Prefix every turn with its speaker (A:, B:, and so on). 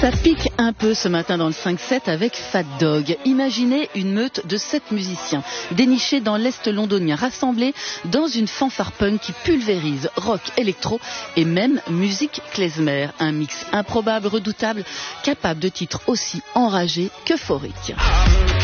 A: Ça pique un peu ce matin dans le 5-7 avec Fat Dog. Imaginez une meute de 7 musiciens dénichés dans l'Est londonien, rassemblés dans une fanfare punk qui pulvérise rock, électro et même musique klezmer. Un mix improbable, redoutable, capable de titres aussi enragés qu'euphoriques.